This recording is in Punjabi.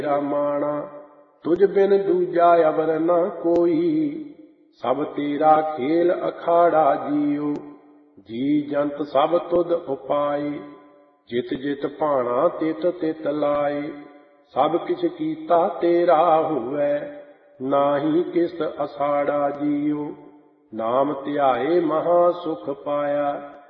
ਤੇਰਾ ਮਾਣਾ। ਤੁਝ ਬਿਨ ਦੂਜਾ ਅਵਰ ਨਾ ਕੋਈ, ਸਭ ਤੇਰਾ ਖੇਲ ਅਖਾੜਾ ਜੀਉ। ਜੀ ਜੰਤ ਸਭ ਤੁਧ ਉਪਾਏ, ਜਿਤ ਜਿਤ ਭਾਣਾ ਤਿਤ ਤਿਤ ਲਾਏ। ਸਭ ਕਿਛ ਕੀਤਾ ਤੇਰਾ ਹੋਵੈ, ਨਾਹੀ ਕਿਸ ਅਸਾੜਾ ਜੀਉ। ਨਾਮ ਧਿਆਏ ਮਹਾ ਸੁਖ ਪਾਇਆ,